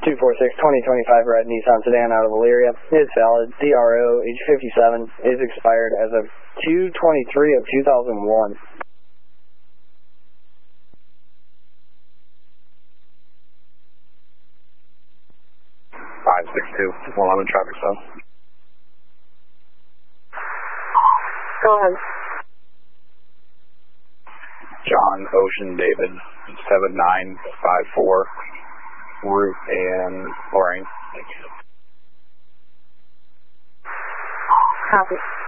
2025 red Nissan sedan out of Elyria. It's valid. DRO, age 57, is expired as of 2/23 of 2001. 562, 111 traffic stop. Go ahead. John Ocean David, 7954, Route and Lorraine. Copy.